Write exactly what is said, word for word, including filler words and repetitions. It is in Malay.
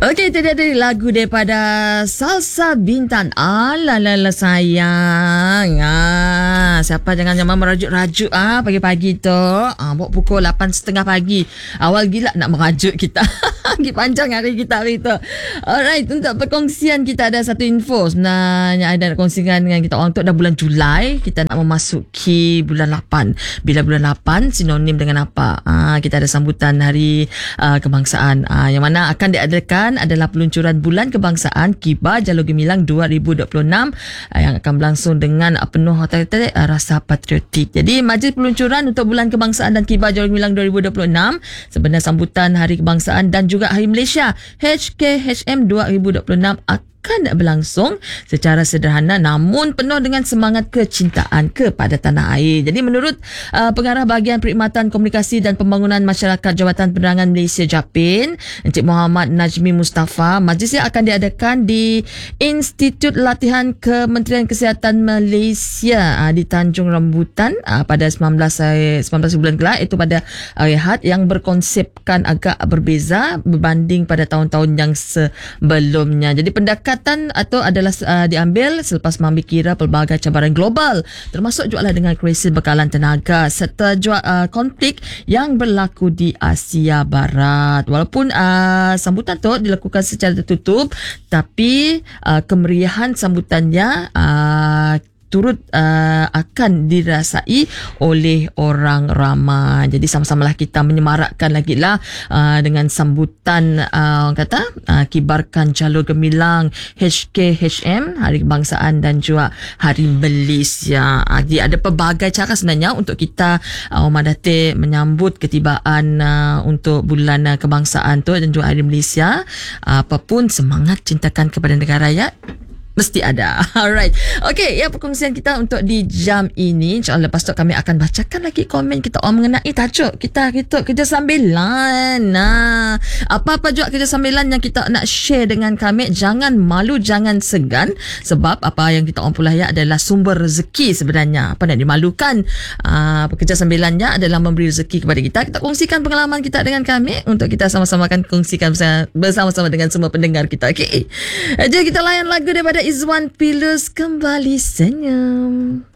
Okey, tadi ada lagu daripada Salsa Bintan. Alalala sayang. Ah, siapa jangan jangan merajuk-rajuk ah pagi-pagi tu. Ah, buat pukul lapan tiga puluh pagi. Awal gila nak merajuk kita. Lagi panjang hari kita hari tu. Alright, untuk perkongsian kita ada satu info sebenarnya ada nak kongsikan dengan kita orang tu dah bulan Julai, kita nak memasuki bulan lapan. Bila bulan lapan sinonim dengan apa? Ah, kita ada sambutan hari uh, kebangsaan ah, yang mana akan diadakan adalah peluncuran Bulan Kebangsaan Kibar Jalur Gemilang dua ribu dua puluh enam uh, yang akan berlangsung dengan uh, penuh hotel-hotel uh, rasa patriotik. Jadi majlis peluncuran untuk Bulan Kebangsaan dan Kibar Jalur Gemilang dua ribu dua puluh enam sebenarnya sambutan Hari Kebangsaan dan juga Hari Malaysia H K H M dua ribu dua puluh enam akan akan berlangsung secara sederhana namun penuh dengan semangat kecintaan kepada tanah air. Jadi menurut uh, Pengarah Bahagian Perkhidmatan Komunikasi dan Pembangunan Masyarakat Jabatan Penerangan Malaysia Japin, Encik Muhammad Najmi Mustafa, majlis yang akan diadakan di Institut Latihan Kementerian Kesihatan Malaysia uh, di Tanjung Rambutan uh, pada sembilan belas bulan Gelap, iaitu pada hari Ahad, yang berkonsepkan agak berbeza berbanding pada tahun-tahun yang sebelumnya. Jadi pendekatan atau adalah uh, diambil selepas mengambil kira pelbagai cabaran global termasuk juga dengan krisis bekalan tenaga serta juga uh, konflik yang berlaku di Asia Barat. Walaupun uh, sambutan tu dilakukan secara tertutup tapi uh, kemeriahan sambutannya uh, turut uh, akan dirasai oleh orang ramai. Jadi sama-samalah kita menyemarakkan lagi lah uh, dengan sambutan uh, orang kata uh, Kibarkan Jalur Gemilang H K H M Hari Kebangsaan dan juga Hari Malaysia. Uh, jadi ada pelbagai cara sebenarnya untuk kita uh, Umat Datuk menyambut ketibaan uh, untuk bulan uh, kebangsaan tu dan juga Hari Malaysia. Uh, apapun semangat cintakan kepada negara rakyat mesti ada. Alright. Okay, ya perkongsian kita untuk di jam ini. InsyaAllah lepas tu kami akan bacakan lagi komen kita orang mengenai tajuk kita kita kerja sambilan. Nah, apa-apa juga kerja sambilan yang kita nak share dengan kami, jangan malu, jangan segan, sebab apa yang kita orang pulaya adalah sumber rezeki sebenarnya. Apa nak dimalukan? Uh, pekerja sambilannya adalah memberi rezeki kepada kita. Kita kongsikan pengalaman kita dengan kami untuk kita sama-sama akan kongsikan bersama-sama dengan semua pendengar kita. Okay. Jadi kita layan lagu daripada Izwan Pilus, Kembali Senyum.